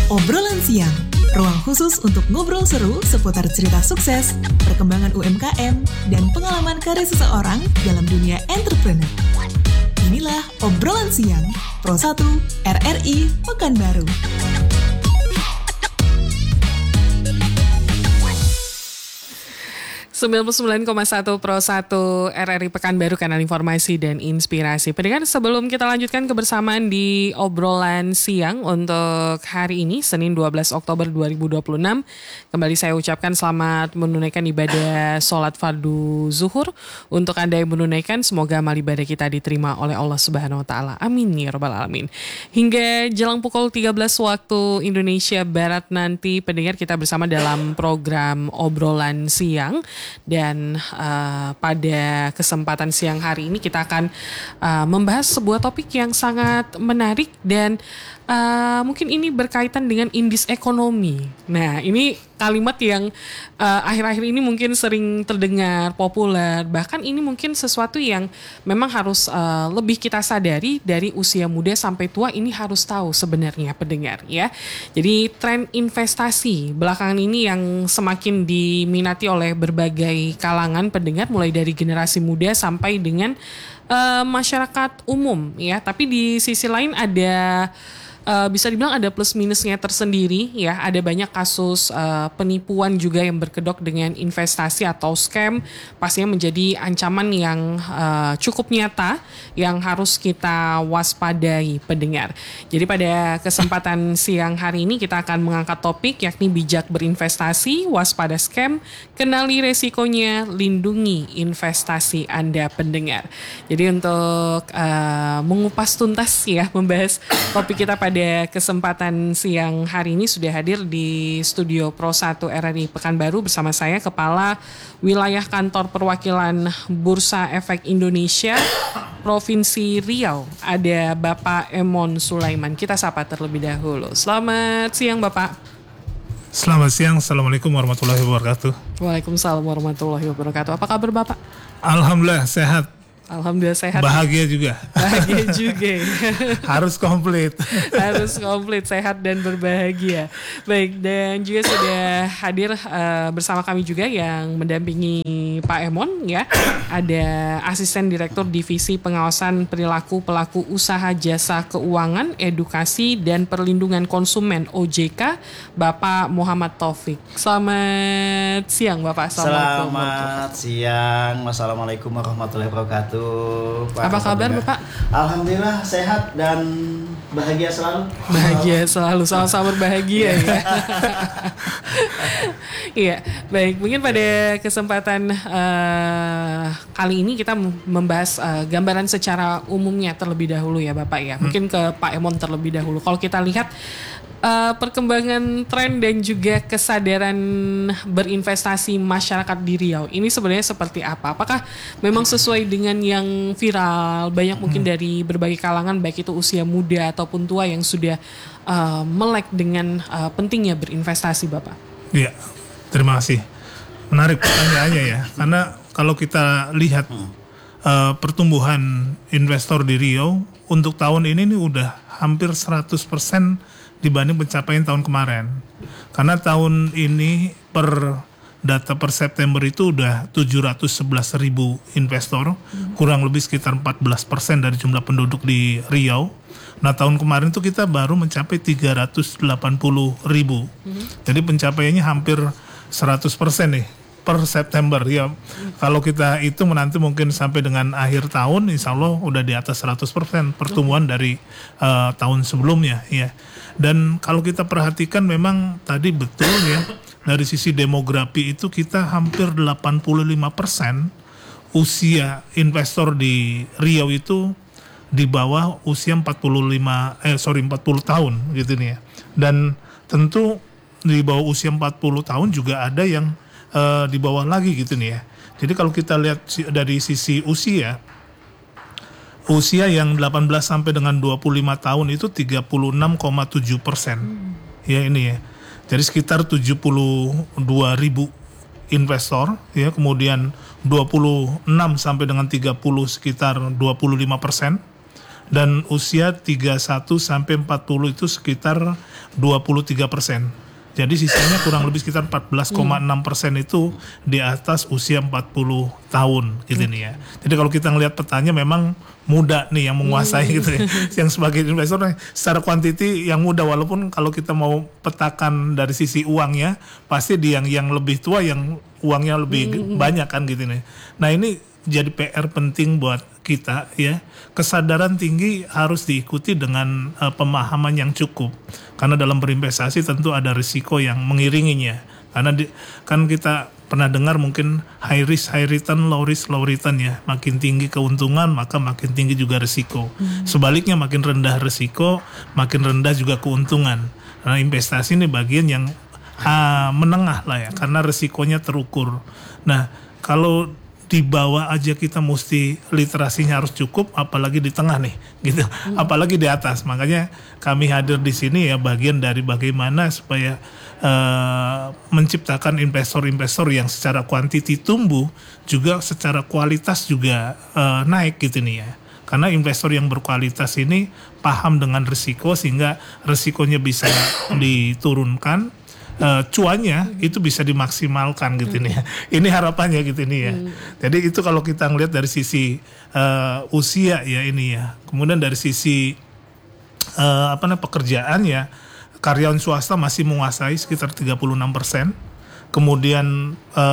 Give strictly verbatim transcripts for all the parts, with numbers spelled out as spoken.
Obrolan Siang, ruang khusus untuk ngobrol seru seputar cerita sukses, perkembangan U M K M, dan pengalaman karir seseorang dalam dunia entrepreneur. Inilah Obrolan Siang, Pro satu R R I Pekanbaru. sembilan puluh sembilan koma satu Pro satu R R I Pekanbaru, kanal informasi dan inspirasi. Pendengar, sebelum kita lanjutkan kebersamaan di obrolan siang untuk hari ini, Senin dua belas Oktober dua ribu dua puluh enam, kembali saya ucapkan selamat menunaikan ibadah sholat fardu zuhur. Untuk Anda yang menunaikan, semoga amal ibadah kita diterima oleh Allah Subhanahu Wa Taala. Amin ya Rabbal Alamin. Hingga jelang pukul tiga belas waktu Indonesia Barat nanti, pendengar, kita bersama dalam program obrolan siang. Dan uh, pada kesempatan siang hari ini kita akan uh, membahas sebuah topik yang sangat menarik dan uh, mungkin ini berkaitan dengan indeks ekonomi. Nah, ini kalimat yang uh, akhir-akhir ini mungkin sering terdengar populer, bahkan ini mungkin sesuatu yang memang harus uh, lebih kita sadari dari usia muda sampai tua. Ini harus tahu sebenarnya, pendengar, ya. Jadi tren investasi belakangan ini yang semakin diminati oleh berbagai kalangan, pendengar, mulai dari generasi muda sampai dengan uh, masyarakat umum, ya. Tapi di sisi lain ada Uh, bisa dibilang ada plus minusnya tersendiri, ya. Ada banyak kasus uh, penipuan juga yang berkedok dengan investasi atau scam, pastinya menjadi ancaman yang uh, cukup nyata yang harus kita waspadai, pendengar. Jadi pada kesempatan siang hari ini kita akan mengangkat topik yakni bijak berinvestasi, waspada scam, kenali resikonya, lindungi investasi Anda, pendengar. Jadi untuk uh, mengupas tuntas, ya, membahas topik kita pada Pada kesempatan siang hari ini sudah hadir di studio Pro satu R R I Pekanbaru bersama saya, Kepala Wilayah Kantor Perwakilan Bursa Efek Indonesia Provinsi Riau. Ada Bapak Emon Sulaiman. Kita sapa terlebih dahulu. Selamat siang, Bapak. Selamat siang. Assalamualaikum warahmatullahi wabarakatuh. Waalaikumsalam warahmatullahi wabarakatuh. Apa kabar, Bapak? Alhamdulillah sehat. Alhamdulillah sehat. Bahagia juga. Bahagia juga. Harus komplit. Harus komplit, sehat dan berbahagia. Baik, dan juga sudah hadir uh, bersama kami juga yang mendampingi Pak Emon, ya. Ada Asisten Direktur Divisi Pengawasan Perilaku Pelaku Usaha Jasa Keuangan, Edukasi dan Perlindungan Konsumen O J K, Bapak Muhammad Taufik. Selamat siang, Bapak. Selamat siang. Wassalamualaikum warahmatullahi wabarakatuh. Pak, apa kabar, Bapak? Alhamdulillah sehat dan bahagia selalu. Bahagia selalu, sama-sama berbahagia, ya. Iya, baik. Mungkin pada kesempatan uh, kali ini kita membahas uh, gambaran secara umumnya terlebih dahulu, ya, Bapak, ya. Mungkin ke Pak Emon terlebih dahulu. Kalau kita lihat Uh, perkembangan tren dan juga kesadaran berinvestasi masyarakat di Riau ini sebenarnya seperti apa? Apakah memang sesuai dengan yang viral banyak mungkin dari berbagai kalangan, baik itu usia muda ataupun tua, yang sudah uh, melek dengan uh, pentingnya berinvestasi, Bapak? Iya, terima kasih. Menarik pertanyaannya, ya, karena kalau kita lihat uh, pertumbuhan investor di Riau untuk tahun ini nih udah hampir seratus persen dibanding pencapaian tahun kemarin. Karena tahun ini per data per September itu udah tujuh ratus sebelas ribu investor, hmm. kurang lebih sekitar empat belas persen dari jumlah penduduk di Riau. Nah, tahun kemarin tuh kita baru mencapai tiga ratus delapan puluh ribu. Hmm. Jadi pencapaiannya hampir seratus persen nih per September, ya. Hmm. Kalau kita hitung nanti mungkin sampai dengan akhir tahun, insya Allah udah di atas seratus persen pertumbuhan hmm. dari uh, tahun sebelumnya, ya. Dan kalau kita perhatikan memang tadi betul, ya, dari sisi demografi itu kita hampir delapan puluh lima persen usia investor di Riau itu di bawah usia empat puluh lima eh sorry empat puluh tahun gitu nih, ya. Dan tentu di bawah usia empat puluh tahun juga ada yang uh, di bawah lagi gitu nih, ya. Jadi kalau kita lihat dari sisi usia, usia yang delapan belas sampai dengan dua puluh lima tahun itu tiga puluh enam koma tujuh persen. Hmm. Ya, ini, ya. Jadi sekitar tujuh puluh dua ribu investor, ya. Kemudian dua puluh enam sampai dengan tiga puluh sekitar dua puluh lima persen. Dan usia tiga puluh satu sampai empat puluh itu sekitar dua puluh tiga persen. Jadi sisanya kurang lebih sekitar empat belas koma enam persen itu di atas usia empat puluh tahun gitu nih ya. Jadi kalau kita ngelihat petanya memang muda nih yang menguasai gitu ya. Yang sebagai investor secara kuantiti yang muda, walaupun kalau kita mau petakan dari sisi uangnya pasti di yang yang lebih tua yang uangnya lebih banyak kan gitu nih. Nah ini jadi P R penting buat kita ya. Kesadaran tinggi harus diikuti dengan uh, pemahaman yang cukup. Karena dalam berinvestasi tentu ada risiko yang mengiringinya. Karena di, kan kita pernah dengar mungkin high risk high return, low risk low return ya. Makin tinggi keuntungan maka makin tinggi juga risiko. Hmm. Sebaliknya makin rendah risiko, makin rendah juga keuntungan. Nah investasi ini bagian yang uh, menengah lah ya. Karena risikonya terukur. Nah kalau di bawah aja kita mesti literasinya harus cukup, apalagi di tengah nih, gitu. Hmm. Apalagi di atas. Makanya kami hadir di sini ya bagian dari bagaimana supaya uh, menciptakan investor-investor yang secara kuantiti tumbuh, juga secara kualitas juga uh, naik gitu nih ya. Karena investor yang berkualitas ini paham dengan risiko sehingga risikonya bisa diturunkan. Uh, cuannya itu bisa dimaksimalkan gitu nih ya. Ini harapannya gitu nih ya. Hmm. Jadi itu kalau kita ngelihat dari sisi uh, usia ya ini ya. Kemudian dari sisi uh, apa namanya pekerjaan ya, karyawan swasta masih menguasai sekitar tiga puluh enam persen. Kemudian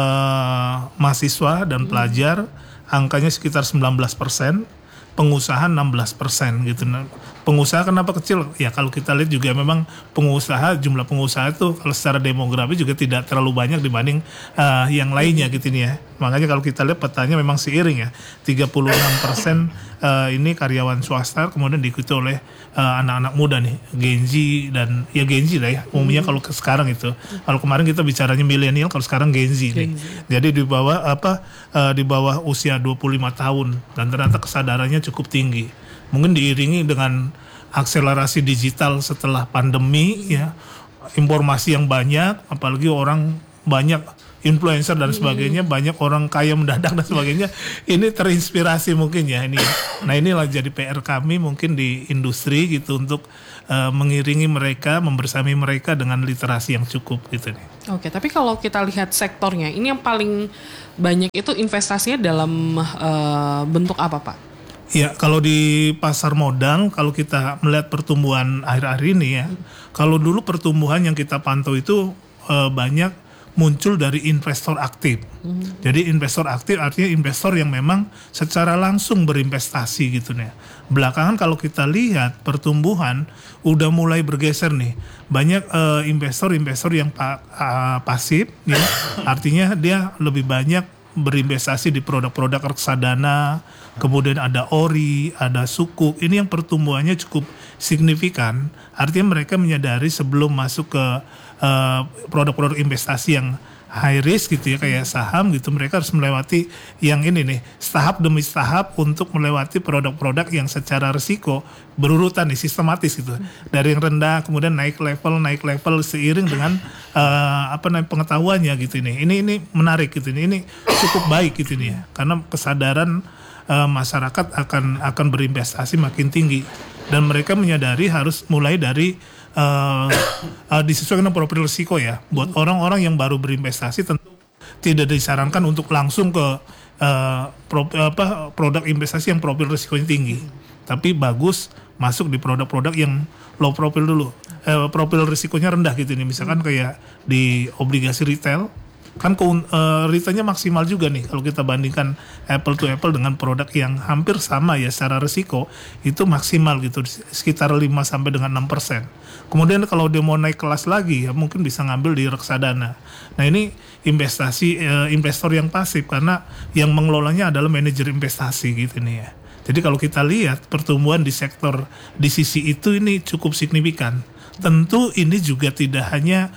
uh, mahasiswa dan pelajar angkanya sekitar sembilan belas persen. Pengusaha enam belas persen gitu. Pengusaha kenapa kecil? Ya kalau kita lihat juga memang pengusaha, jumlah pengusaha itu kalau secara demografi juga tidak terlalu banyak dibanding uh, yang lainnya gitu nih ya. Makanya kalau kita lihat petanya memang seiring ya. tiga puluh enam persen uh, ini karyawan swasta, kemudian diikuti oleh uh, anak-anak muda nih, Gen Z dan ya Gen Z lah ya. Umumnya kalau ke sekarang itu. Kalau kemarin kita bicaranya milenial, kalau sekarang Gen Z nih. Jadi di bawah apa uh, di bawah usia dua puluh lima tahun dan ternyata kesadarannya cukup tinggi. Mungkin diiringi dengan akselerasi digital setelah pandemi ya, informasi yang banyak, apalagi orang banyak influencer dan sebagainya, banyak orang kaya mendadak dan sebagainya. Ini terinspirasi mungkin ya ini. Nah inilah jadi P R kami mungkin di industri gitu untuk uh, mengiringi mereka, membersamai mereka dengan literasi yang cukup gitu nih. Oke, tapi kalau kita lihat sektornya, ini yang paling banyak itu investasinya dalam uh, bentuk apa Pak? Ya, kalau di pasar modal, kalau kita melihat pertumbuhan akhir-akhir ini ya, hmm. kalau dulu pertumbuhan yang kita pantau itu uh, banyak muncul dari investor aktif. Hmm. Jadi investor aktif artinya investor yang memang secara langsung berinvestasi gitu nih. Belakangan kalau kita lihat pertumbuhan udah mulai bergeser nih. Banyak uh, investor-investor yang pa, uh, pasif ya. Artinya dia lebih banyak berinvestasi di produk-produk reksadana, kemudian ada ori, ada sukuk. Ini yang pertumbuhannya cukup signifikan. Artinya mereka menyadari sebelum masuk ke uh, produk-produk investasi yang high risk gitu ya, kayak saham gitu, mereka harus melewati yang ini nih, tahap demi tahap untuk melewati produk-produk yang secara risiko berurutan nih, sistematis gitu. Dari yang rendah kemudian naik level, naik level seiring dengan uh, apa namanya pengetahuannya gitu nih. Ini ini menarik gitu nih. Ini cukup baik gitu nih ya. Karena kesadaran uh, masyarakat akan akan berinvestasi makin tinggi dan mereka menyadari harus mulai dari Uh, uh, disesuaikan dengan profil risiko ya. Buat orang-orang yang baru berinvestasi tentu tidak disarankan untuk langsung ke uh, pro, apa, produk investasi yang profil risikonya tinggi. Tapi bagus masuk di produk-produk yang low profil dulu. Uh, profil risikonya rendah gitu nih. Misalkan kayak di obligasi retail. Kan uh, returnnya maksimal juga nih kalau kita bandingkan apple to apple dengan produk yang hampir sama ya secara risiko, itu maksimal gitu sekitar lima sampai dengan enam persen. Kemudian kalau dia mau naik kelas lagi ya mungkin bisa ngambil di reksadana. Nah ini investasi uh, investor yang pasif karena yang mengelolanya adalah manajer investasi gitu nih ya. Jadi kalau kita lihat pertumbuhan di sektor di sisi itu ini cukup signifikan. Tentu ini juga tidak hanya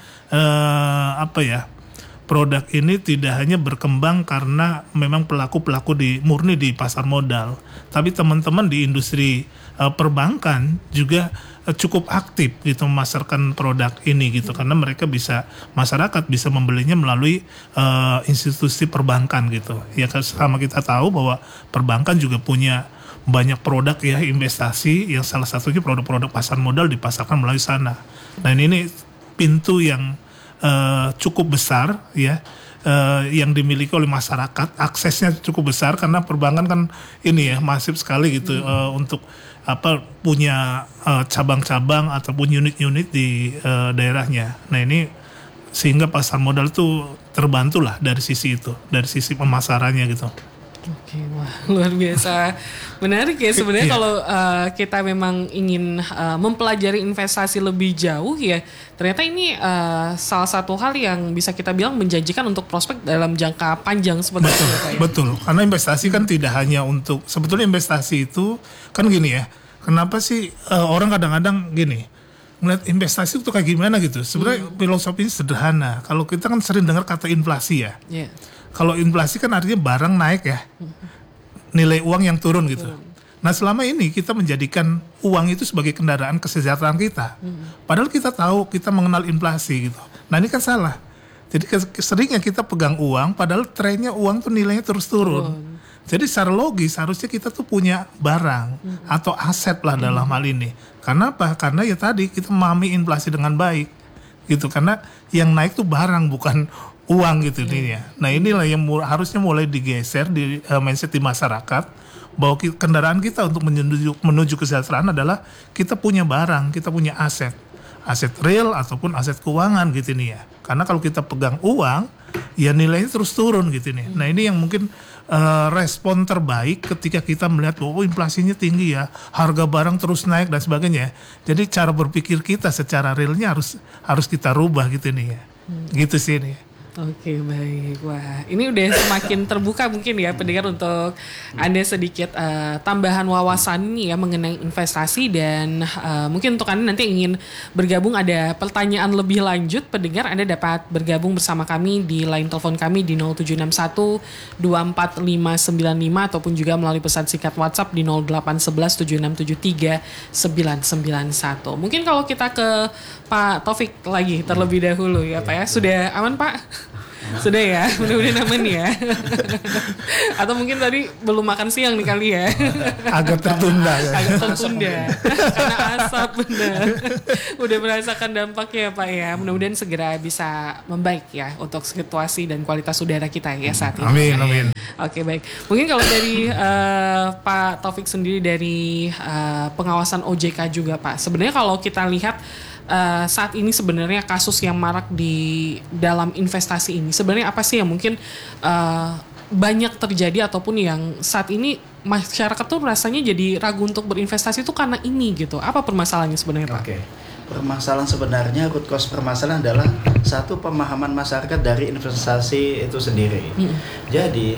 uh, apa ya produk ini tidak hanya berkembang karena memang pelaku-pelaku di murni di pasar modal, tapi teman-teman di industri uh, perbankan juga uh, cukup aktif gitu memasarkan produk ini gitu, karena mereka bisa masyarakat bisa membelinya melalui uh, institusi perbankan gitu. Ya sama kita tahu bahwa perbankan juga punya banyak produk ya investasi yang salah satunya produk-produk pasar modal dipasarkan melalui sana. Nah ini pintu yang uh, cukup besar ya. Uh, yang dimiliki oleh masyarakat, aksesnya cukup besar karena perbankan kan ini ya masif sekali gitu hmm. uh, untuk apa punya uh, cabang-cabang ataupun unit-unit di uh, daerahnya. Nah ini sehingga pasar modal itu terbantulah dari sisi itu, dari sisi pemasarannya gitu. Oke, wah luar biasa menarik ya sebenarnya. Kalau uh, kita memang ingin uh, mempelajari investasi lebih jauh ya, ternyata ini uh, salah satu hal yang bisa kita bilang menjanjikan untuk prospek dalam jangka panjang seperti betul, itu ya, Pak, ya? Betul, karena investasi kan tidak hanya untuk, sebetulnya investasi itu kan gini ya, kenapa sih uh, orang kadang-kadang gini melihat investasi itu kayak gimana gitu. Sebenarnya hmm. filosofinya sederhana. Kalau kita kan sering dengar kata inflasi ya. Yeah. Kalau inflasi kan artinya barang naik ya, nilai uang yang turun gitu. Nah selama ini kita menjadikan uang itu sebagai kendaraan kesejahteraan kita. Padahal kita tahu, kita mengenal inflasi gitu. Nah ini kan salah. Jadi seringnya kita pegang uang, padahal trennya uang tuh nilainya terus turun. Jadi secara logis harusnya kita tuh punya barang atau aset lah dalam hal ini. Karena apa? Karena ya tadi kita memahami inflasi dengan baik gitu. Karena yang naik tuh barang bukan uang gitu hmm. ini ya. Nah inilah yang mu- harusnya mulai digeser di uh, mindset di masyarakat bahwa ki- kendaraan kita untuk menuju menuju kesejahteraan adalah kita punya barang, kita punya aset, aset real ataupun aset keuangan gitu nih ya. Karena kalau kita pegang uang, ya nilainya terus turun gitu nih. Hmm. Nah ini yang mungkin uh, respon terbaik ketika kita melihat bahwa oh, inflasinya tinggi ya, harga barang terus naik dan sebagainya. Jadi cara berpikir kita secara realnya harus harus kita rubah gitu nih ya. Hmm. Gitu sih nih. Oke baik, wah ini udah semakin terbuka mungkin ya pendengar untuk Anda sedikit uh, tambahan wawasan nih ya mengenai investasi dan uh, mungkin untuk Anda nanti ingin bergabung ada pertanyaan lebih lanjut pendengar Anda dapat bergabung bersama kami di line telepon kami di nol tujuh enam satu dua empat lima sembilan lima ataupun juga melalui pesan singkat WhatsApp di nol delapan satu satu tujuh enam tujuh tiga sembilan sembilan satu. Mungkin kalau kita ke Pak Taufik lagi terlebih dahulu ya Pak ya, sudah aman Pak? Sudah ya, mudah-mudahan aman ya. Atau mungkin tadi belum makan siang nih kali ya. Agak tertunda ya. Agak tertunda. Karena asap benar. Udah merasakan dampaknya Pak ya. Mudah-mudahan segera bisa membaik ya untuk situasi dan kualitas udara kita ya saat ini. Amin, amin. Oke baik. Mungkin kalau dari uh, Pak Taufik sendiri dari uh, pengawasan O J K juga Pak. Sebenarnya kalau kita lihat Uh, saat ini sebenarnya kasus yang marak di dalam investasi ini sebenarnya apa sih yang mungkin uh, banyak terjadi ataupun yang saat ini masyarakat tuh rasanya jadi ragu untuk berinvestasi itu karena ini gitu. Apa permasalahannya sebenarnya Pak? Oke. Okay. Permasalahan sebenarnya root cause permasalahan adalah satu pemahaman masyarakat dari investasi itu sendiri. Hmm. Jadi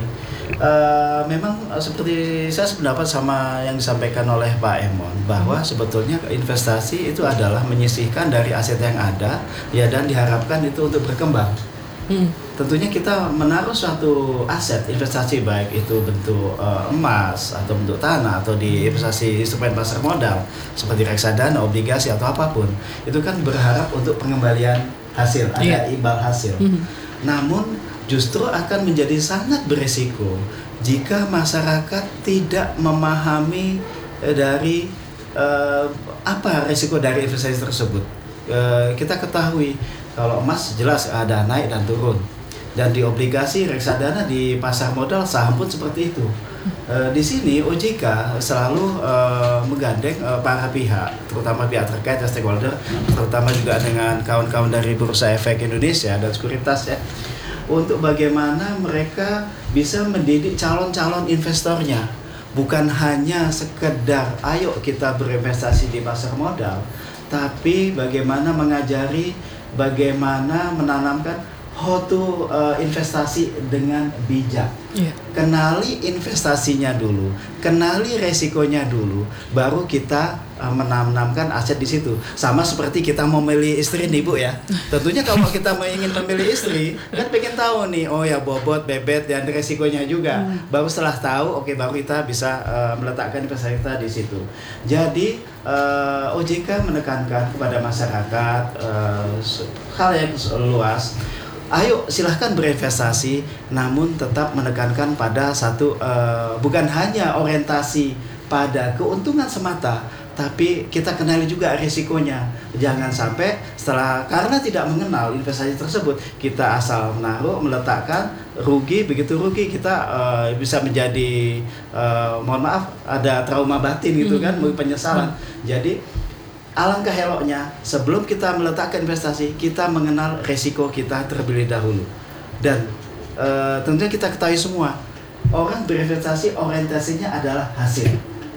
uh, memang seperti saya sependapat sama yang disampaikan oleh Pak Emon bahwa sebetulnya investasi itu adalah menyisihkan dari aset yang ada ya dan diharapkan itu untuk berkembang. Hmm. Tentunya kita menaruh suatu aset investasi baik itu bentuk uh, emas atau bentuk tanah atau di investasi instrumen pasar modal seperti reksadana, obligasi atau apapun itu kan berharap untuk pengembalian hasil, ada yeah. imbal hasil. Mm-hmm. Namun justru akan menjadi sangat beresiko jika masyarakat tidak memahami eh, dari eh, apa resiko dari investasi tersebut. Eh, kita ketahui kalau emas jelas ada naik dan turun. Dan di obligasi, reksadana, di pasar modal, saham pun seperti itu. E, di sini O J K selalu e, menggandeng e, para pihak, terutama pihak terkait, stakeholder, terutama juga dengan kawan-kawan dari Bursa Efek Indonesia dan Sekuritas ya, untuk bagaimana mereka bisa mendidik calon-calon investornya. Bukan hanya sekedar ayo kita berinvestasi di pasar modal, tapi bagaimana mengajari, bagaimana menanamkan how to uh, investasi dengan bijak. Yeah. Kenali investasinya dulu, kenali resikonya dulu, baru kita uh, menanamkan aset di situ. Sama seperti kita mau memilih istri nih Bu ya. Tentunya kalau kita mau ingin memilih istri, kan pengen tahu nih, oh ya bobot, bebet dan resikonya juga. Hmm. Baru setelah tahu, oke okay, baru kita bisa uh, meletakkan investasi kita di situ. Jadi uh, O J K menekankan kepada masyarakat uh, hal yang luas. Ayo silahkan berinvestasi, namun tetap menekankan pada satu uh, bukan hanya orientasi pada keuntungan semata, tapi kita kenali juga risikonya. Jangan sampai setelah karena tidak mengenal investasi tersebut, kita asal menaruh, meletakkan, rugi, begitu rugi kita uh, bisa menjadi uh, mohon maaf ada trauma batin gitu kan, penyesalan. Jadi alangkah eloknya sebelum kita meletakkan investasi, kita mengenal risiko kita terlebih dahulu. Dan uh, tentunya kita ketahui semua, orang berinvestasi orientasinya adalah hasil.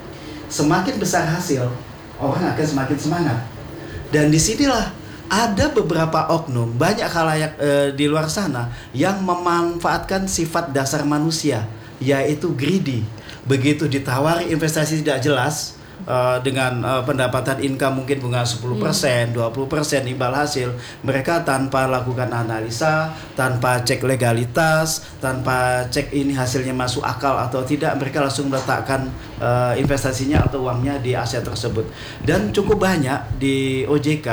Semakin besar hasil, orang akan semakin semangat. Dan disinilah ada beberapa oknum, banyak khalayak e, di luar sana yang memanfaatkan sifat dasar manusia, yaitu greedy. Begitu ditawari investasi tidak jelas, e, dengan e, pendapatan income mungkin bunga sepuluh persen, dua puluh persen imbal hasil, mereka tanpa lakukan analisa, tanpa cek legalitas, tanpa cek ini hasilnya masuk akal atau tidak, mereka langsung meletakkan uh, investasinya atau uangnya di aset tersebut. Dan cukup banyak di O J K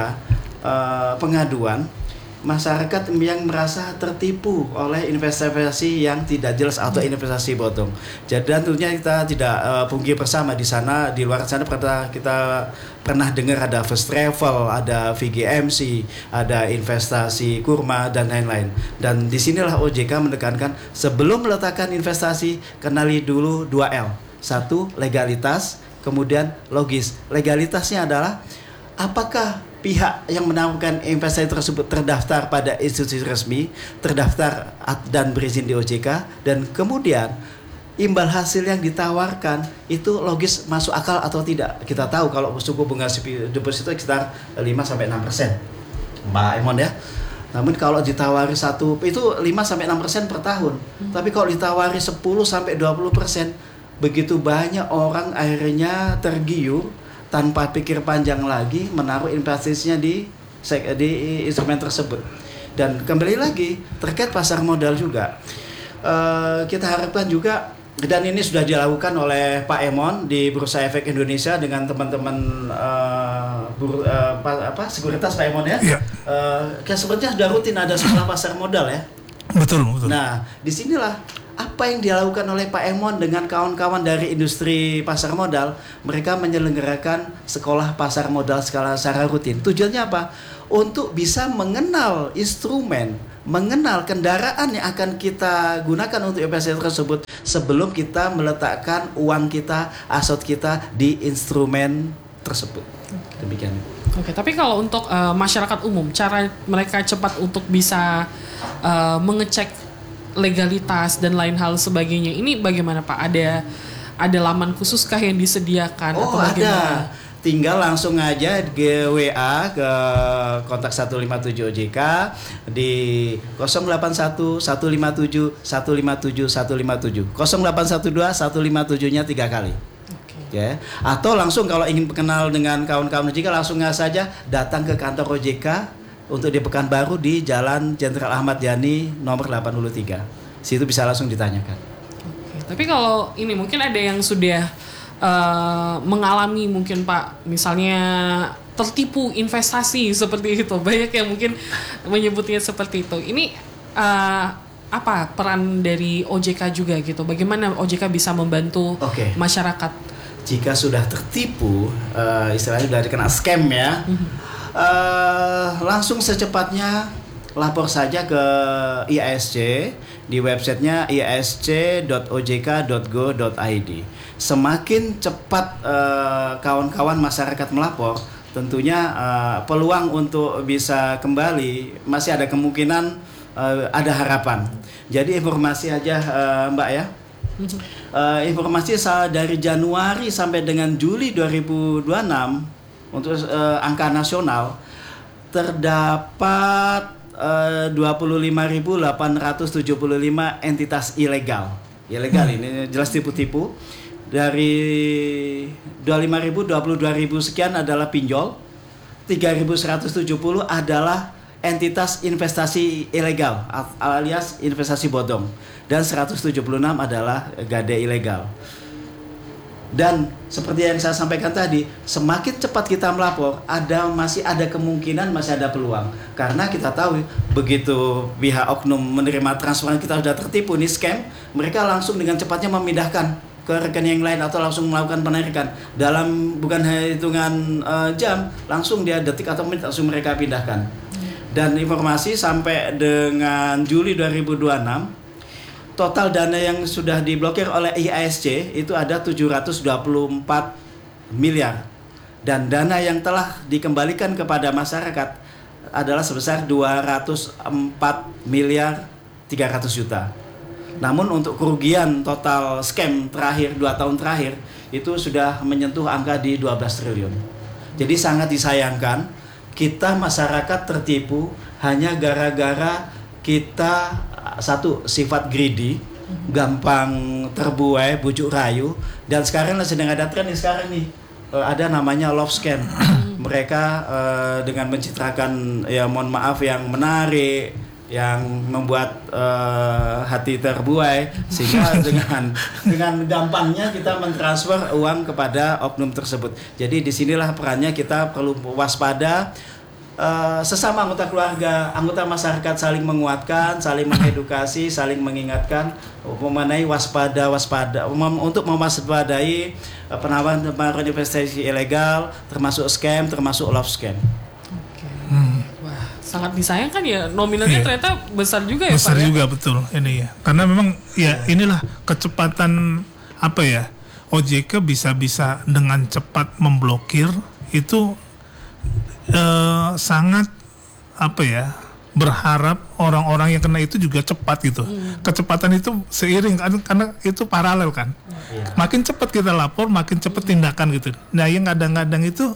uh, pengaduan masyarakat yang merasa tertipu oleh investasi yang tidak jelas atau investasi bodong. Jadi dan tentunya kita tidak uh, pungkiri bersama di sana, di luar sana pernah kita pernah dengar ada first travel, ada V G M C, ada investasi kurma dan lain-lain. Dan disinilah O J K menekankan sebelum meletakkan investasi kenali dulu dua L. Satu, legalitas, kemudian logis. Legalitasnya adalah apakah pihak yang menawarkan investasi tersebut terdaftar pada institusi resmi, terdaftar dan berizin di O J K, dan kemudian imbal hasil yang ditawarkan itu logis masuk akal atau tidak. Kita tahu kalau suku bunga deposito sekitar lima sampai enam persen, Mbak Emon ya. Namun kalau ditawari satu itu lima sampai enam persen per tahun. Hmm. Tapi kalau ditawari sepuluh sampai dua puluh persen, begitu banyak orang akhirnya tergiur tanpa pikir panjang lagi menaruh investasinya di di instrumen tersebut. Dan kembali lagi terkait pasar modal juga, uh, kita harapkan juga, dan ini sudah dilakukan oleh Pak Emon di Bursa Efek Indonesia dengan teman-teman uh, bur, uh, apa sekuritas Pak Emon ya. Ya. Uh, kan sebenarnya sudah rutin ada sekolah pasar modal ya. Betul, betul. Nah, disinilah apa yang dilakukan oleh Pak Emon dengan kawan-kawan dari industri pasar modal, mereka menyelenggarakan sekolah pasar modal skala secara rutin. Tujuannya apa? Untuk bisa mengenal instrumen, mengenal kendaraan yang akan kita gunakan untuk investasi tersebut sebelum kita meletakkan uang kita, aset kita di instrumen tersebut. Demikian. Oke, tapi kalau untuk uh, masyarakat umum, cara mereka cepat untuk bisa uh, mengecek legalitas dan lain hal sebagainya, ini bagaimana Pak? Ada ada laman khususkah yang disediakan? Oh, atau bagaimana? Ada. Tinggal langsung aja ke W A ke kontak satu lima tujuh O J K di nol delapan satu satu lima tujuh satu lima tujuh satu lima tujuh nol delapan satu dua satu lima tujuh-nya tiga kali. Ya, atau langsung kalau ingin kenal dengan kawan-kawan O J K langsung saja datang ke kantor O J K untuk di Pekanbaru di Jalan Jenderal Ahmad Yani nomor delapan puluh tiga. Situ bisa langsung ditanyakan. Oke. Tapi kalau ini mungkin ada yang sudah uh, mengalami mungkin Pak, misalnya tertipu investasi seperti itu. Banyak yang mungkin menyebutnya seperti itu. Ini uh, apa peran dari O J K juga gitu? Bagaimana O J K bisa membantu okay. masyarakat? Jika sudah tertipu, uh, istilahnya sudah dikena scam ya. Mm-hmm. Uh, langsung secepatnya lapor saja ke I A S C di websitenya i a s c dot o j k dot go dot i d. Semakin cepat uh, kawan-kawan masyarakat melapor, tentunya uh, peluang untuk bisa kembali masih ada kemungkinan, uh, ada harapan. Jadi informasi aja uh, Mbak ya. Uh, informasi dari Januari sampai dengan Juli dua ribu dua puluh enam untuk uh, angka nasional terdapat uh, dua puluh lima ribu delapan ratus tujuh puluh lima entitas ilegal. Ilegal hmm. ini jelas tipu-tipu. Dari dua puluh lima ribu, dua puluh dua ribu sekian adalah pinjol. tiga ribu seratus tujuh puluh adalah entitas investasi ilegal alias investasi bodong. Dan seratus tujuh puluh enam adalah gade ilegal. Dan seperti yang saya sampaikan tadi, semakin cepat kita melapor, ada masih ada kemungkinan, masih ada peluang. Karena kita tahu begitu pihak oknum menerima transferan kita sudah tertipu nih scam, mereka langsung dengan cepatnya memindahkan ke ke rekening yang lain atau langsung melakukan penarikan dalam bukan hanya hitungan uh, jam, langsung dia detik atau menit langsung mereka pindahkan. Dan informasi sampai dengan Juli dua ribu dua puluh enam total dana yang sudah diblokir oleh I A S C itu ada tujuh ratus dua puluh empat miliar dan dana yang telah dikembalikan kepada masyarakat adalah sebesar dua ratus empat miliar tiga ratus juta. Namun untuk kerugian total scam terakhir dua tahun terakhir itu sudah menyentuh angka di dua belas triliun. Jadi sangat disayangkan kita masyarakat tertipu hanya gara-gara kita satu sifat greedy, gampang terbuai, bujuk rayu, dan sekarang sedang ada tren nih sekarang nih ada namanya love scam. Mereka uh, dengan mencitrakan ya mohon maaf yang menarik, yang membuat uh, hati terbuai sehingga dengan dengan gampangnya kita mentransfer uang kepada oknum tersebut. Jadi disinilah perannya kita perlu waspada, uh, sesama anggota keluarga, anggota masyarakat saling menguatkan, saling mengedukasi, saling mengingatkan mengenai waspada waspada mem- untuk mewaspadai uh, penawaran-penawaran investasi ilegal, termasuk scam, termasuk love scam. Sangat disayangkan ya, nominalnya iya. ternyata besar juga ya besar Pak. Besar juga ya? Betul ini ya. Karena memang ya inilah kecepatan apa ya, O J K bisa-bisa dengan cepat memblokir itu eh, sangat apa ya, berharap orang-orang yang kena itu juga cepat gitu. Hmm. Kecepatan itu seiring kan, karena itu paralel kan. Hmm. Makin cepat kita lapor, makin cepat tindakan gitu. Nah yang kadang-kadang itu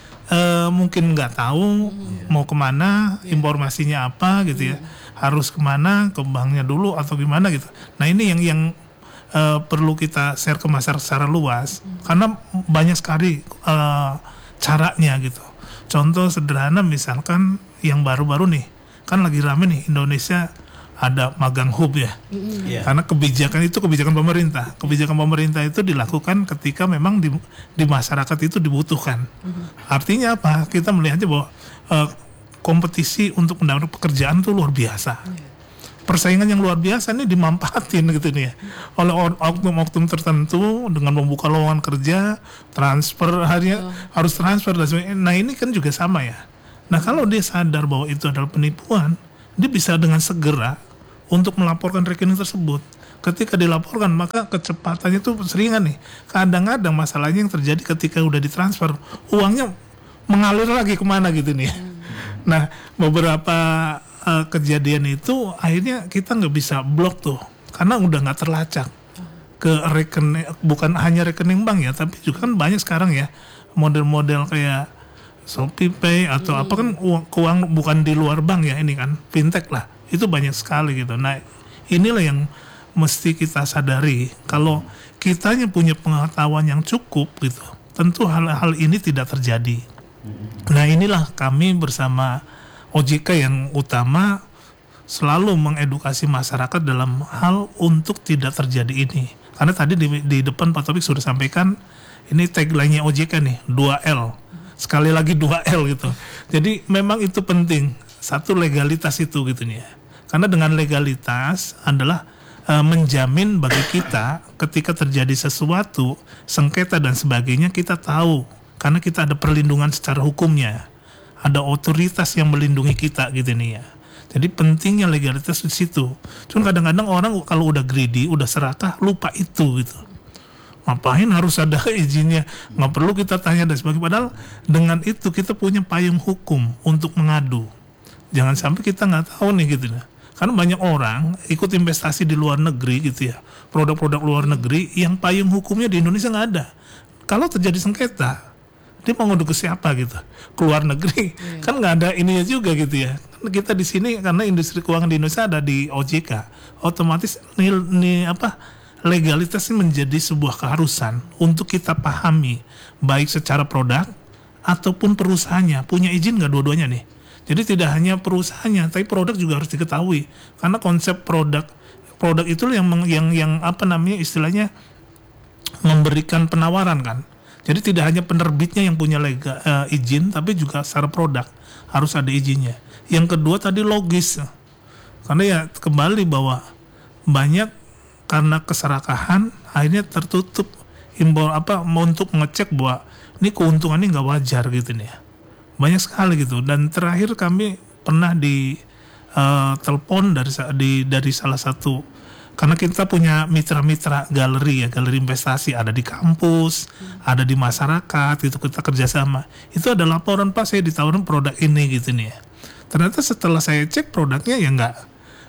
Uh, mungkin nggak tahu hmm. mau kemana, yeah. informasinya apa gitu ya, hmm. harus kemana, ke banknya dulu atau gimana gitu. Nah ini yang yang uh, perlu kita share ke masyarakat secara luas, hmm. karena banyak sekali uh, caranya gitu. Contoh sederhana misalkan yang baru-baru nih, kan lagi rame nih Indonesia ada magang hub ya, mm-hmm. yeah. karena kebijakan itu kebijakan pemerintah. Kebijakan pemerintah itu dilakukan ketika memang di, di masyarakat itu dibutuhkan. Mm-hmm. Artinya apa? Kita melihatnya bahwa uh, kompetisi untuk mendapatkan pekerjaan itu luar biasa. Yeah. Persaingan yang luar biasa ini dimanfaatin gitu nih ya, oleh oknum-oknum tertentu dengan membuka lowongan kerja, transfer harinya oh. harus transfer dan sebagainya. Nah ini kan juga sama ya. Nah kalau dia sadar bahwa itu adalah penipuan, dia bisa dengan segera untuk melaporkan rekening tersebut. Ketika dilaporkan, maka kecepatannya itu seringan nih. Kadang-kadang masalahnya yang terjadi ketika udah ditransfer, uangnya mengalir lagi kemana gitu nih. Hmm. Nah, beberapa uh, kejadian itu akhirnya kita nggak bisa blok tuh, karena udah nggak terlacak ke rekening, bukan hanya rekening bank ya, tapi juga kan banyak sekarang ya model-model kayak Shopee Pay atau hmm. apa kan uang, uang bukan di luar bank ya, ini kan fintech lah, itu banyak sekali gitu. Nah inilah yang mesti kita sadari, kalau kitanya punya pengetahuan yang cukup gitu, tentu hal-hal ini tidak terjadi. Nah inilah kami bersama O J K yang utama selalu mengedukasi masyarakat dalam hal untuk tidak terjadi ini. Karena tadi di, di depan Pak Taufik sudah sampaikan, ini tagline-nya O J K nih, dua L. Sekali lagi dua L gitu. Jadi memang itu penting. Satu, legalitas itu gitu nih ya. Karena dengan legalitas adalah e, menjamin bagi kita ketika terjadi sesuatu, sengketa dan sebagainya, kita tahu. Karena kita ada perlindungan secara hukumnya. Ada otoritas yang melindungi kita gitu nih ya. Jadi pentingnya legalitas di situ. Cuma kadang-kadang orang kalau udah greedy, udah serakah, lupa itu gitu. Ngapain harus ada izinnya, nggak perlu kita tanya dan sebagainya. Padahal dengan itu kita punya payung hukum untuk mengadu. Jangan sampai kita nggak tahu nih gitu ya. Karena banyak orang ikut investasi di luar negeri gitu ya, produk-produk luar negeri yang payung hukumnya di Indonesia nggak ada. Kalau terjadi sengketa, dia mau ngadu ke siapa gitu? Ke luar negeri, hmm. kan nggak ada ininya juga gitu ya. Kita di sini karena industri keuangan di Indonesia ada di O J K, otomatis nih, nih apa? legalitas ini menjadi sebuah keharusan untuk kita pahami, baik secara produk ataupun perusahaannya punya izin nggak dua-duanya nih. Jadi tidak hanya perusahaannya, tapi produk juga harus diketahui, karena konsep produk produk itu yang yang yang apa namanya istilahnya memberikan penawaran kan. Jadi tidak hanya penerbitnya yang punya lega, uh, izin, tapi juga secara produk harus ada izinnya. Yang kedua tadi logis, karena ya kembali bahwa banyak karena keserakahan akhirnya tertutup imbau apa untuk mengecek bahwa ini keuntungannya nggak wajar gitu nih ya. Banyak sekali gitu. Dan terakhir kami pernah di uh, telepon dari di dari salah satu, karena kita punya mitra-mitra galeri ya, galeri investasi ada di kampus, hmm. ada di masyarakat, itu kita kerjasama. Itu ada laporan, Pak, saya ditawarin produk ini gitu nih ya. Ternyata setelah saya cek produknya ya nggak,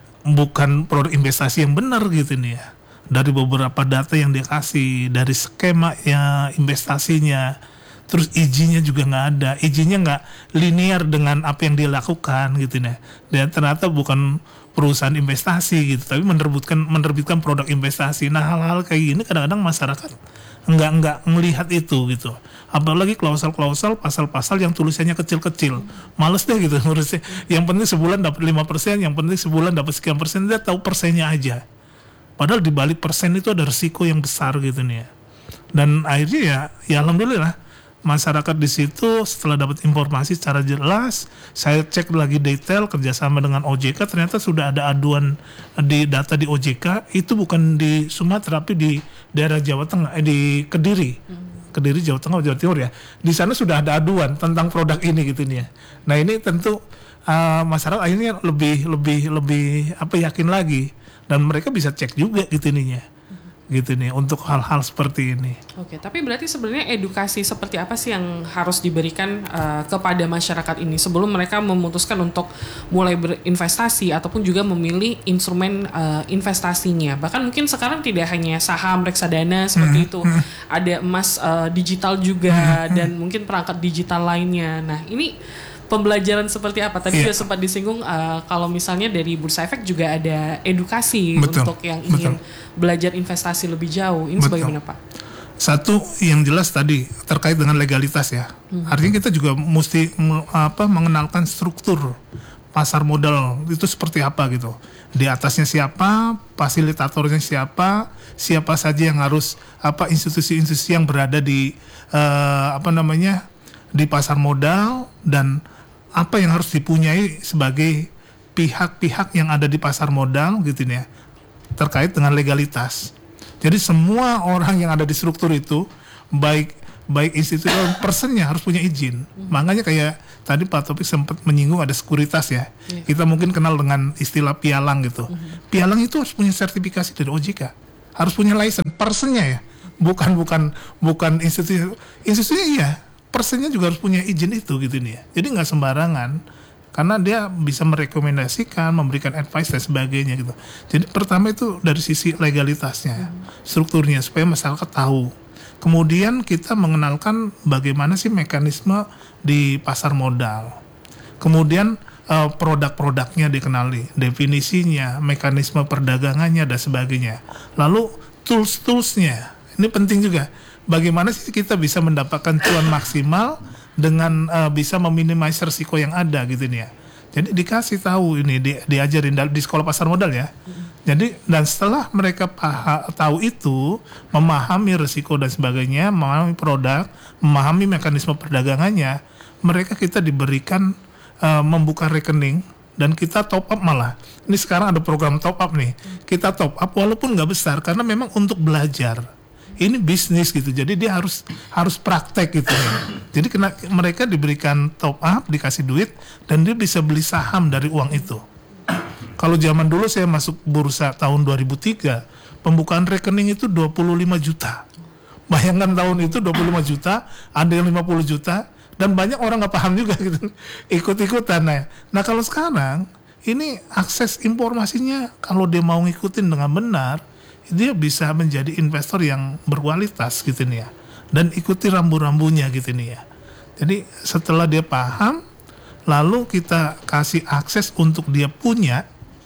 bukan produk investasi yang benar gitu nih ya. Dari beberapa data yang dia kasih, dari skema ya investasinya, terus izinnya juga nggak ada, izinnya nggak linear dengan apa yang dia lakukan gitu nih. Dan ternyata bukan perusahaan investasi gitu, tapi menerbitkan menerbitkan produk investasi. Nah, hal-hal kayak gini kadang-kadang masyarakat nggak nggak melihat itu gitu. Apalagi klausel-klausel, pasal-pasal yang tulisannya kecil-kecil, males deh gitu ngurusnya. Yang penting sebulan dapat lima persen, yang penting sebulan dapat sekian persen, dia tahu persennya aja. Padahal di balik persen itu ada resiko yang besar gitu nih ya. Dan akhirnya ya, ya alhamdulillah masyarakat di situ setelah dapat informasi secara jelas, saya cek lagi detail kerjasama dengan O J K, ternyata sudah ada aduan di data di O J K, itu bukan di Sumatera tapi di daerah Jawa Tengah, eh, di Kediri. Hmm. Kediri Jawa Tengah, Jawa Timur ya. Di sana sudah ada aduan tentang produk ini gitu nih ya. Nah, ini tentu uh, masyarakat akhirnya lebih lebih lebih apa yakin lagi. Dan mereka bisa cek juga gitu ininya, hmm. gitu nih untuk hal-hal seperti ini. Oke, tapi berarti sebenarnya edukasi seperti apa sih yang harus diberikan uh, kepada masyarakat ini sebelum mereka memutuskan untuk mulai berinvestasi ataupun juga memilih instrumen uh, investasinya. Bahkan mungkin sekarang tidak hanya saham, reksadana seperti hmm. itu, hmm. ada emas uh, digital juga hmm. dan mungkin perangkat digital lainnya. Nah, ini pembelajaran seperti apa? Tadi yeah. sudah sempat disinggung uh, kalau misalnya dari Bursa Efek juga ada edukasi betul, untuk yang ingin betul. belajar investasi lebih jauh. Ini betul. Sebagaimana Pak? Satu yang jelas tadi terkait dengan legalitas ya. Hmm. Artinya kita juga mesti apa mengenalkan struktur pasar modal itu seperti apa gitu. Di atasnya siapa, fasilitatornya siapa, siapa saja yang harus apa institusi-institusi yang berada di uh, apa namanya di pasar modal, dan apa yang harus dipunyai sebagai pihak-pihak yang ada di pasar modal gitu ya, terkait dengan legalitas. Jadi semua orang yang ada di struktur itu, baik baik institusi personnya harus punya izin. Hmm. Makanya kayak tadi Pak Taufik sempat menyinggung ada sekuritas ya. Yeah. Kita mungkin kenal dengan istilah pialang gitu. Hmm. Pialang itu harus punya sertifikasi dari O J K, harus punya license personnya ya, bukan bukan bukan institusi institusinya iya. Persennya juga harus punya izin itu gitu nih ya. Jadi nggak sembarangan, karena dia bisa merekomendasikan, memberikan advice dan sebagainya gitu. Jadi pertama itu dari sisi legalitasnya, strukturnya supaya masyarakat tahu. Kemudian kita mengenalkan bagaimana sih mekanisme di pasar modal. Kemudian uh, produk-produknya dikenali, definisinya, mekanisme perdagangannya dan sebagainya. Lalu tools-toolsnya, ini penting juga. Bagaimana sih kita bisa mendapatkan cuan maksimal dengan uh, bisa meminimasi risiko yang ada gitu nih ya. Jadi dikasih tahu ini, di, diajarin di sekolah pasar modal ya. Mm-hmm. Jadi dan setelah mereka paha, tahu itu, memahami risiko dan sebagainya, memahami produk, memahami mekanisme perdagangannya, mereka kita diberikan uh, membuka rekening dan kita top up malah. Ini sekarang ada program top up nih. Kita top up walaupun nggak besar karena memang untuk belajar. Ini bisnis gitu, jadi dia harus harus praktek gitu ya. Jadi kena, mereka diberikan top up, dikasih duit, dan dia bisa beli saham dari uang itu. Kalau zaman dulu saya masuk bursa tahun dua ribu tiga, pembukaan rekening itu dua puluh lima juta. Bayangkan tahun itu dua puluh lima juta, ada yang lima puluh juta, dan banyak orang nggak paham juga gitu, ikut-ikutan. Nah, nah kalau sekarang ini akses informasinya, kalau dia mau ngikutin dengan benar, dia bisa menjadi investor yang berkualitas gitu nih ya, dan ikuti rambu-rambunya gitu nih ya. Jadi setelah dia paham, lalu kita kasih akses untuk dia punya,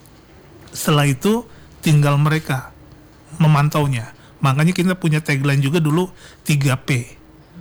setelah itu tinggal mereka memantaunya. Makanya kita punya tagline juga dulu tiga P,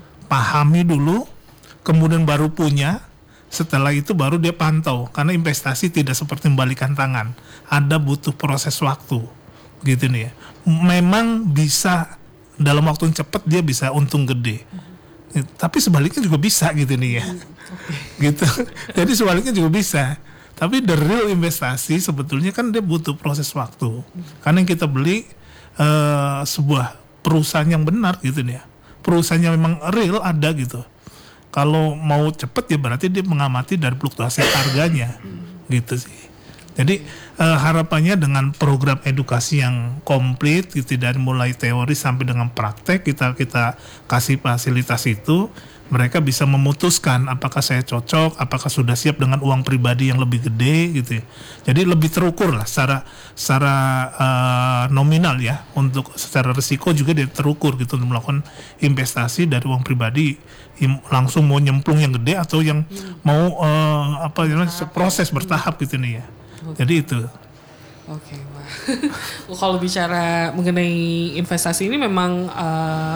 pahami dulu, kemudian baru punya, setelah itu baru dia pantau. Karena investasi tidak seperti membalikan tangan, ada butuh proses waktu gitu nih ya. Memang bisa dalam waktu yang cepat dia bisa untung gede, mm-hmm. tapi sebaliknya juga bisa gitu nih ya, mm-hmm. gitu. Jadi sebaliknya juga bisa. Tapi the real investasi sebetulnya kan dia butuh proses waktu, mm-hmm. karena yang kita beli uh, sebuah perusahaan yang benar gitu nih ya. Perusahaan yang memang real ada gitu. Kalau mau cepet ya berarti dia mengamati dari fluktuasi harganya gitu sih. Jadi eh, harapannya dengan program edukasi yang komplit gitu dari mulai teori sampai dengan praktek kita kita kasih fasilitas itu, mereka bisa memutuskan apakah saya cocok, apakah sudah siap dengan uang pribadi yang lebih gede gitu ya. Jadi lebih terukur lah secara secara uh, nominal ya, untuk secara risiko juga dia terukur gitu untuk melakukan investasi dari uang pribadi im, langsung mau nyemplung yang gede atau yang hmm. mau uh, apa ya proses bertahap gitu nih ya. Okay. Jadi itu. Oke, okay, wah. Kalau bicara mengenai investasi ini memang uh,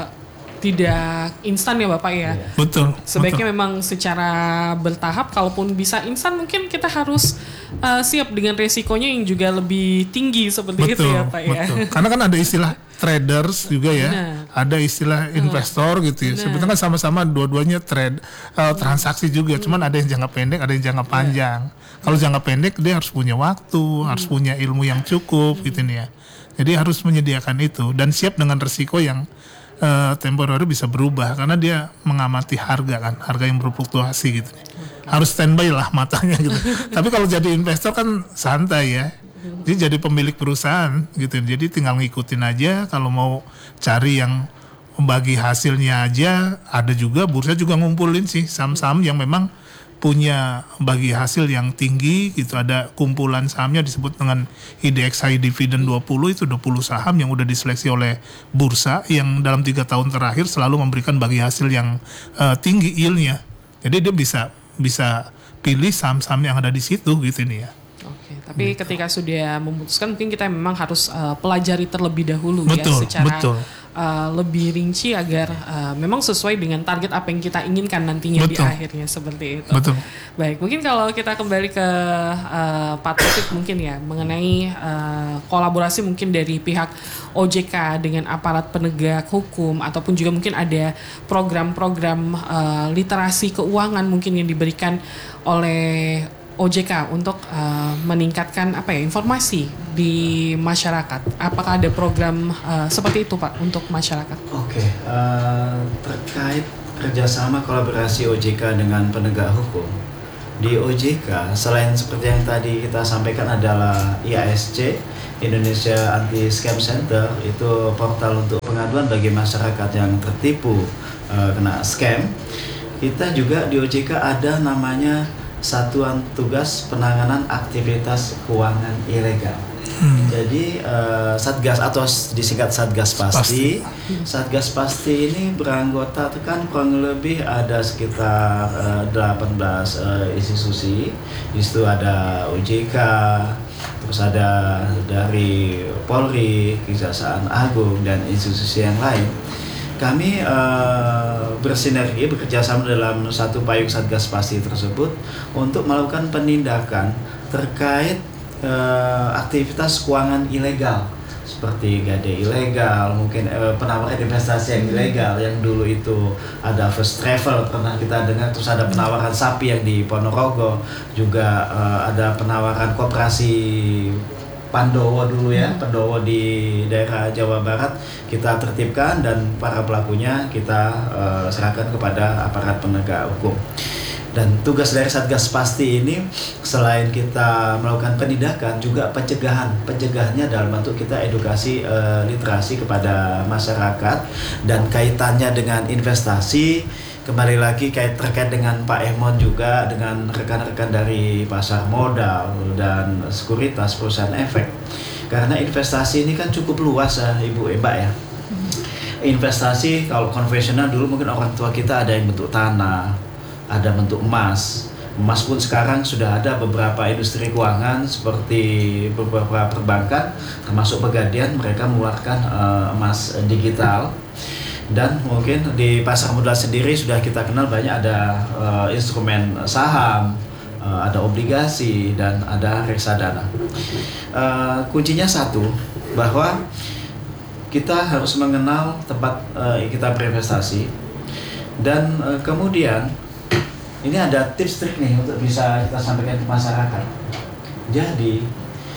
tidak instan ya Bapak ya. Betul. Sebaiknya betul. memang secara bertahap. Kalaupun bisa instan mungkin kita harus uh, siap dengan resikonya yang juga lebih tinggi seperti betul, itu ya Pak ya. Betul. Karena kan ada istilah traders juga ya, nah. ada istilah investor gitu ya. Nah. Sebetulnya kan sama-sama dua-duanya trade uh, transaksi juga. Hmm. Cuman ada yang jangka pendek, ada yang jangka panjang. Yeah. Kalau jangka pendek dia harus punya waktu, hmm. harus punya ilmu yang cukup hmm. gitu nih ya. Jadi harus menyediakan itu dan siap dengan resiko yang uh, temporary bisa berubah karena dia mengamati harga kan, harga yang berfluktuasi gitu. Okay. Harus standby lah matanya gitu. Tapi kalau jadi investor kan santai ya. Jadi jadi pemilik perusahaan gitu. Jadi tinggal ngikutin aja, kalau mau cari yang bagi hasilnya aja, ada juga bursa juga ngumpulin sih saham-saham yang memang punya bagi hasil yang tinggi gitu. Ada kumpulan sahamnya disebut dengan I D X High Dividend dua puluh, itu dua puluh saham yang udah diseleksi oleh bursa yang dalam tiga tahun terakhir selalu memberikan bagi hasil yang uh, tinggi yieldnya. Jadi dia bisa bisa pilih saham-saham yang ada di situ gitu nih ya. Oke, tapi gitu. Ketika sudah memutuskan mungkin kita memang harus uh, pelajari terlebih dahulu betul, ya secara betul. Uh, lebih rinci agar uh, memang sesuai dengan target apa yang kita inginkan nantinya betul. Di akhirnya seperti itu. Betul. Baik, mungkin kalau kita kembali ke uh, Pak Taufik mungkin ya mengenai uh, kolaborasi mungkin dari pihak O J K dengan aparat penegak hukum ataupun juga mungkin ada program-program uh, literasi keuangan mungkin yang diberikan oleh O J K untuk uh, meningkatkan apa ya informasi di masyarakat. Apakah ada program uh, seperti itu Pak untuk masyarakat? Oke, okay, uh, terkait kerjasama kolaborasi O J K dengan penegak hukum di O J K, selain seperti yang tadi kita sampaikan adalah I A S C Indonesia Anti Scam Center, itu portal untuk pengaduan bagi masyarakat yang tertipu uh, kena scam. Kita juga di O J K ada namanya Satuan Tugas Penanganan Aktivitas Keuangan Ilegal. Hmm. Jadi uh, Satgas atau disingkat Satgas Pasti. Pasti. Satgas Pasti ini beranggota kan kurang lebih ada sekitar uh, delapan belas uh, institusi. Di situ ada O J K, terus ada dari Polri, Kejaksaan Agung dan institusi yang lain. Kami uh, bersinergi bekerjasama dalam satu payung Satgas Pasti tersebut untuk melakukan penindakan terkait uh, aktivitas keuangan ilegal seperti gade ilegal, mungkin uh, penawaran investasi yang ilegal yang dulu itu ada first travel pernah kita dengar, terus ada penawaran sapi yang di Ponorogo, juga uh, ada penawaran koperasi Pandowo dulu ya, Pandowo di daerah Jawa Barat kita tertibkan dan para pelakunya kita uh, serahkan kepada aparat penegak hukum. Dan tugas dari Satgas Pasti ini selain kita melakukan penindakan juga pencegahan. Pencegahannya dalam bentuk kita edukasi uh, literasi kepada masyarakat dan kaitannya dengan investasi. Kembali lagi kait terkait dengan Pak Emon juga dengan rekan-rekan dari pasar modal dan sekuritas perusahaan efek. Karena investasi ini kan cukup luas ya Ibu eh, Mbak ya. Investasi kalau konvensional dulu mungkin orang tua kita ada yang bentuk tanah, ada bentuk emas. Emas pun sekarang sudah ada beberapa industri keuangan seperti beberapa perbankan termasuk Pegadaian, mereka mengeluarkan uh, emas digital. Dan mungkin di pasar modal sendiri sudah kita kenal banyak ada uh, instrumen saham, uh, ada obligasi dan ada reksadana. Uh, kuncinya satu, bahwa kita harus mengenal tempat uh, kita berinvestasi dan uh, kemudian ini ada tips trik nih untuk bisa kita sampaikan ke masyarakat. Jadi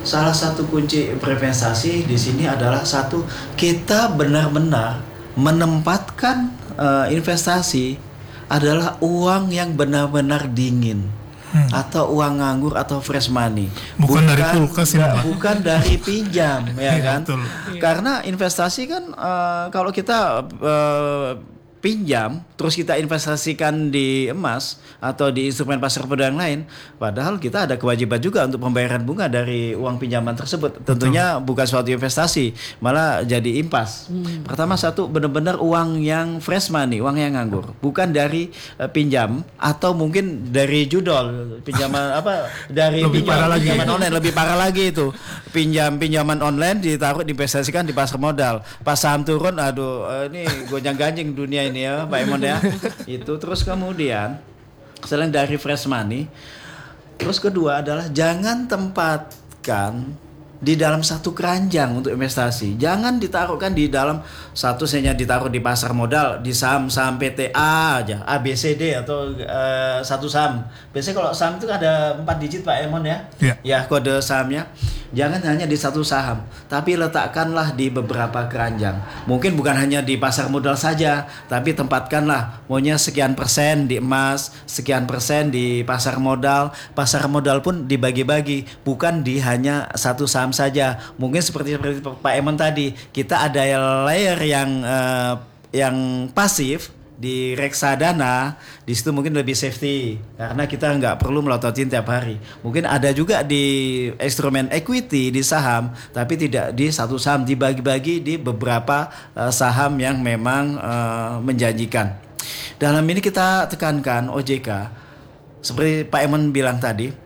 salah satu kunci berinvestasi di sini adalah satu, kita benar-benar menempatkan uh, investasi adalah uang yang benar-benar dingin. Hmm. Atau uang nganggur atau fresh money, bukan, bukan dari kulkas ya, bukan dari pinjam, ya kan? Betul. Karena investasi kan uh, kalau kita uh, pinjam terus kita investasikan di emas atau di instrumen pasar modal yang lain, padahal kita ada kewajiban juga untuk pembayaran bunga dari uang pinjaman tersebut. Tentunya Betul. bukan suatu investasi, malah jadi impas. Hmm. Pertama satu, benar-benar uang yang fresh money, uang yang nganggur, bukan dari uh, pinjam atau mungkin dari judol pinjaman apa dari lebih pinjam, parah lagi. pinjaman online lebih parah lagi itu. Pinjam pinjaman online ditaruh diinvestasikan di pasar modal. Pas saham turun, aduh uh, ini gonjang-ganjing dunia ini ya Pak Emon ya. Itu terus kemudian selain dari fresh money, terus kedua adalah jangan tempatkan di dalam satu keranjang untuk investasi. Jangan ditaruhkan di dalam satu, hanya ditaruh di pasar modal, di saham-saham P T A aja, A B C D atau uh, satu saham. Biasanya kalau saham itu ada empat digit Pak Emon ya. Yeah. Ya kode sahamnya. Jangan hanya di satu saham, tapi letakkanlah di beberapa keranjang. Mungkin bukan hanya di pasar modal saja, tapi tempatkanlah maunya sekian persen di emas, sekian persen di pasar modal. Pasar modal pun dibagi-bagi, bukan di hanya satu saham saja. Mungkin seperti seperti Pak Emon tadi, kita ada layer yang uh, yang pasif di reksadana, di situ mungkin lebih safety karena kita nggak perlu melototin tiap hari. Mungkin ada juga di instrumen equity di saham, tapi tidak di satu saham, dibagi-bagi di beberapa uh, saham yang memang uh, menjanjikan. Dalam ini kita tekankan O J K, seperti Pak Emon bilang tadi,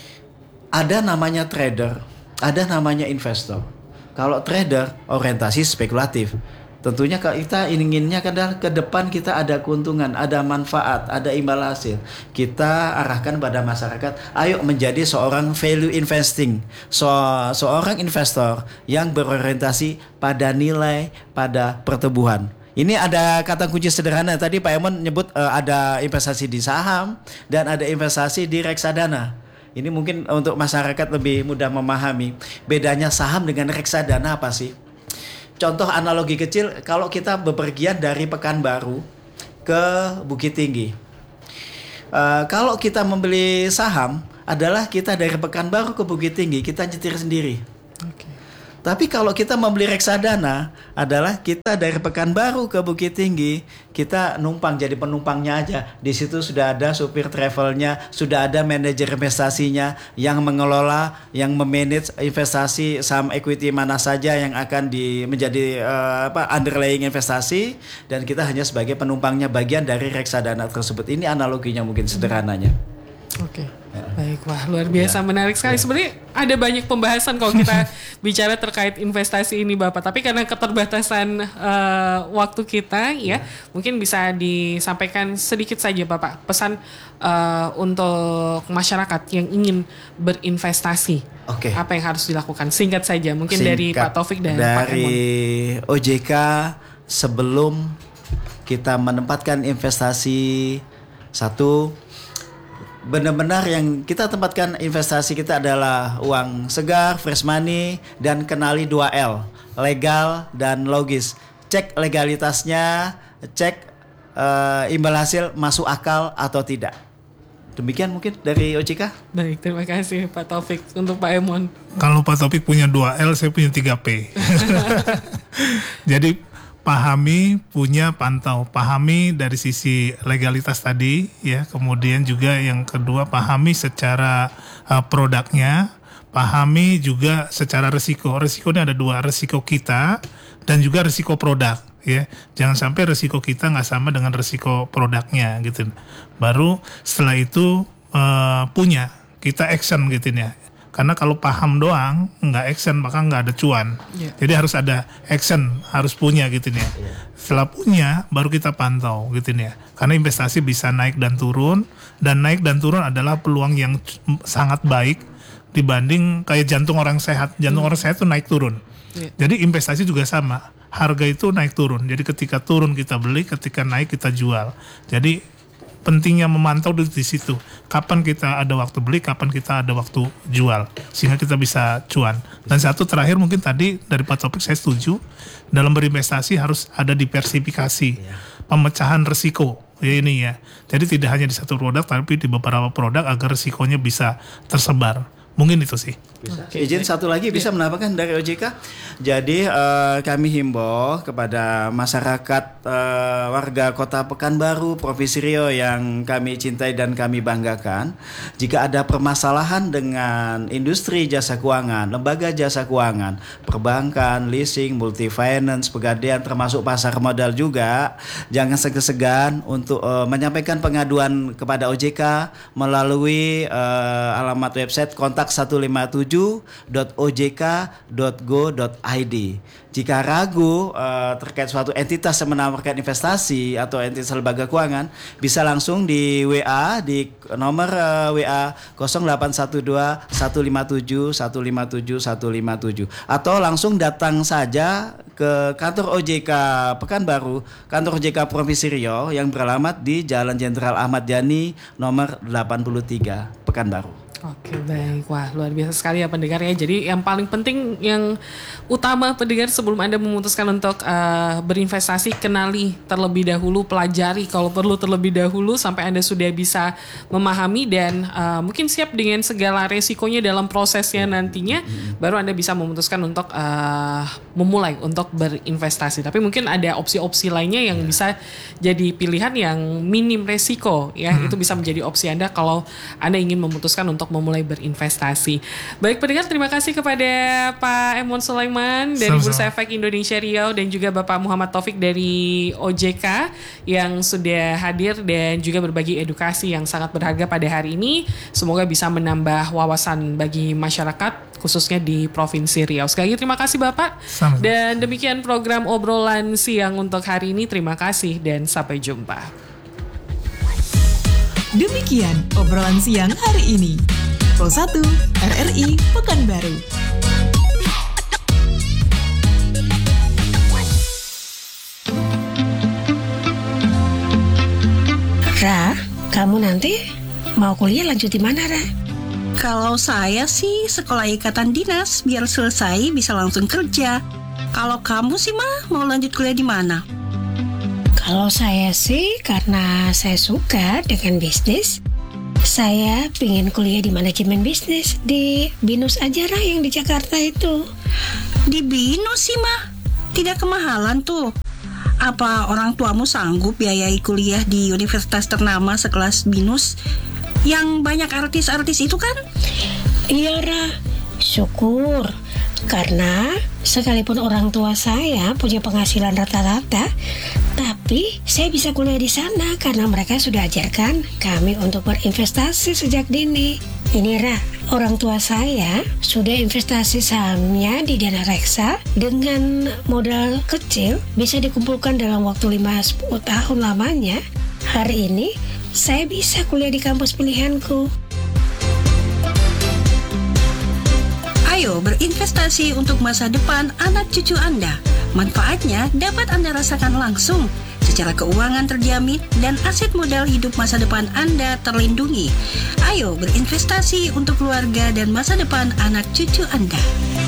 ada namanya trader, ada namanya investor. Kalau trader orientasi spekulatif. Tentunya kalau kita inginnya adalah ke depan kita ada keuntungan, ada manfaat, ada imbal hasil. Kita arahkan pada masyarakat, ayo menjadi seorang value investing, so, seorang investor yang berorientasi pada nilai, pada pertumbuhan. Ini ada kata kunci sederhana tadi Pak Emon nyebut uh, ada investasi di saham dan ada investasi di reksadana. Ini mungkin untuk masyarakat lebih mudah memahami bedanya saham dengan reksadana apa sih? Contoh analogi kecil, kalau kita bepergian dari Pekanbaru ke Bukit Tinggi. Uh, kalau kita membeli saham adalah kita dari Pekanbaru ke Bukit Tinggi, kita nyetir sendiri. Okay. Tapi kalau kita membeli reksadana adalah kita dari Pekanbaru ke Bukit Tinggi, kita numpang jadi penumpangnya aja. Di situ sudah ada supir travelnya, sudah ada manajer investasinya yang mengelola, yang memanage investasi saham equity mana saja yang akan di menjadi uh, apa underlying investasi, dan kita hanya sebagai penumpangnya, bagian dari reksadana tersebut. Ini analoginya mungkin sederhananya. Oke, okay. Baik, wah luar biasa, ya. Menarik sekali. Ya. Sebenarnya ada banyak pembahasan kalau kita bicara terkait investasi ini Bapak. Tapi karena keterbatasan uh, waktu kita, ya, ya mungkin bisa disampaikan sedikit saja Bapak pesan uh, untuk masyarakat yang ingin berinvestasi. Oke. Okay. Apa yang harus dilakukan? Singkat saja, mungkin Singkat dari Pak Taufik dan Pak Emon. Dari O J K, sebelum kita menempatkan investasi, satu, benar-benar yang kita tempatkan investasi kita adalah uang segar, fresh money, dan kenali dua L, legal dan logis. Cek legalitasnya, cek uh, imbal hasil masuk akal atau tidak. Demikian mungkin dari O J K. Baik, terima kasih Pak Taufik. Untuk Pak Emon, kalau Pak Taufik punya dua L, saya punya tiga P. Jadi pahami, punya, pantau. Pahami dari sisi legalitas tadi, ya. Kemudian juga yang kedua, pahami secara uh, produknya, pahami juga secara risiko. Risikonya ada dua, risiko kita dan juga risiko produk, ya. Jangan sampai risiko kita nggak sama dengan risiko produknya, gitu. Baru setelah itu uh, punya, kita action, gitu ya. Karena kalau paham doang, nggak action, maka nggak ada cuan. Yeah. Jadi harus ada action, harus punya gitu ya. Yeah. Setelah punya, baru kita pantau gitu ya. Karena investasi bisa naik dan turun, dan naik dan turun adalah peluang yang sangat baik dibanding kayak jantung orang sehat. Jantung mm. orang sehat itu naik turun. Yeah. Jadi investasi juga sama, harga itu naik turun. Jadi ketika turun kita beli, ketika naik kita jual. Jadi pentingnya memantau di, di situ. Kapan kita ada waktu beli, kapan kita ada waktu jual, sehingga kita bisa cuan. Dan satu terakhir mungkin tadi dari Pak Taufik saya setuju, dalam berinvestasi harus ada diversifikasi, pemecahan risiko. Ya ini ya. Jadi tidak hanya di satu produk, tapi di beberapa produk agar risikonya bisa tersebar. Mungkin itu sih. Bisa. Izin satu lagi bisa menambahkan dari O J K. Jadi uh, kami himbau kepada masyarakat uh, warga Kota Pekanbaru, Provinsi Riau yang kami cintai dan kami banggakan, jika ada permasalahan dengan industri jasa keuangan, lembaga jasa keuangan, perbankan, leasing, multi finance, pegadaian, termasuk pasar modal juga, jangan segan-segan untuk uh, menyampaikan pengaduan kepada O J K melalui uh, alamat website kontak satu lima tujuh dot o j k dot go dot i d. Jika ragu uh, terkait suatu entitas yang menawarkan investasi atau entitas lembaga keuangan, bisa langsung di W A di nomor uh, W A nol delapan satu dua satu lima tujuh satu lima tujuh satu lima tujuh atau langsung datang saja ke kantor O J K Pekanbaru, kantor O J K Provinsi Riau yang beralamat di Jalan Jenderal Ahmad Yani nomor delapan puluh tiga Pekanbaru. Oke, baik. Wah, luar biasa sekali ya pendengar ya. Jadi yang paling penting, yang utama pendengar sebelum Anda memutuskan untuk uh, berinvestasi, kenali terlebih dahulu, pelajari kalau perlu terlebih dahulu sampai Anda sudah bisa memahami dan uh, mungkin siap dengan segala resikonya dalam prosesnya nantinya, baru Anda bisa memutuskan untuk uh, memulai untuk berinvestasi. Tapi mungkin ada opsi-opsi lainnya yang bisa jadi pilihan yang minim resiko ya. Hmm. Itu bisa menjadi opsi Anda kalau Anda ingin memutuskan untuk memulai berinvestasi. Baik pendengar, terima kasih kepada Pak Emon Sulaiman dari Sama-sama. Bursa Efek Indonesia Riau dan juga Bapak Muhammad Taufik dari O J K yang sudah hadir dan juga berbagi edukasi yang sangat berharga pada hari ini. Semoga bisa menambah wawasan bagi masyarakat khususnya di Provinsi Riau. Sekali lagi terima kasih Bapak. Sama-sama. Dan demikian program obrolan siang untuk hari ini. Terima kasih dan sampai jumpa. Demikian obrolan siang hari ini. Pro satu R R I Pekanbaru. Ra, kamu nanti mau kuliah lanjut di mana, Ra? Kalau saya sih sekolah ikatan dinas biar selesai bisa langsung kerja. Kalau kamu sih mah mau lanjut kuliah di mana? Kalau saya sih karena saya suka dengan bisnis, saya pengen kuliah di manajemen bisnis di Binus Ajara yang di Jakarta itu. Di Binus sih mah tidak kemahalan tuh. Apa orang tuamu sanggup biayai kuliah di universitas ternama sekelas Binus yang banyak artis-artis itu kan? Iya, Ra, syukur. Karena sekalipun orang tua saya punya penghasilan rata-rata, tapi saya bisa kuliah di sana karena mereka sudah ajarkan kami untuk berinvestasi sejak dini. Ini Ra, orang tua saya sudah investasi sahamnya di Dana Reksa dengan modal kecil bisa dikumpulkan dalam waktu lima sampai sepuluh tahun lamanya. Hari ini saya bisa kuliah di kampus pilihanku. Ayo berinvestasi untuk masa depan anak cucu Anda. Manfaatnya dapat Anda rasakan langsung. Secara keuangan terjamin dan aset modal hidup masa depan Anda terlindungi. Ayo berinvestasi untuk keluarga dan masa depan anak cucu Anda.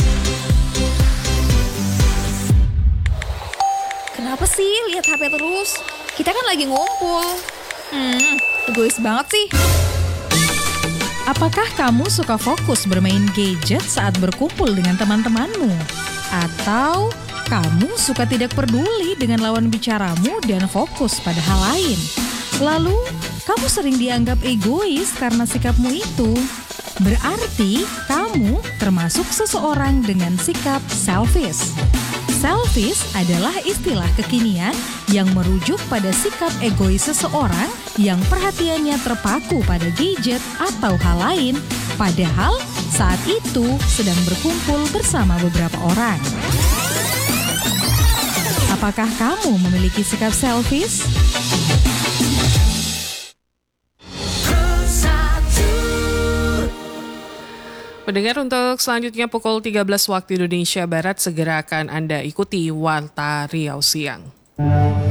Kenapa sih lihat H P terus? Kita kan lagi ngumpul. Hmm, egois banget sih. Apakah kamu suka fokus bermain gadget saat berkumpul dengan teman-temanmu? Atau kamu suka tidak peduli dengan lawan bicaramu dan fokus pada hal lain? Lalu, kamu sering dianggap egois karena sikapmu itu. Berarti kamu termasuk seseorang dengan sikap selfish. Selfish adalah istilah kekinian yang merujuk pada sikap egois seseorang yang perhatiannya terpaku pada gadget atau hal lain, padahal saat itu sedang berkumpul bersama beberapa orang. Apakah kamu memiliki sikap selfish? Pendengar, untuk selanjutnya pukul tiga belas waktu Indonesia Barat segera akan Anda ikuti Warta Riau Siang.